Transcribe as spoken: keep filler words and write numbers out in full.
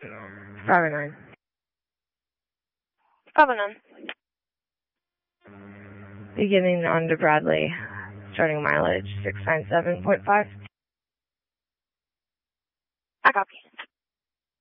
Five oh nine. five oh nine. Beginning on to Bradley. Starting mileage six nine seven point five. I copy.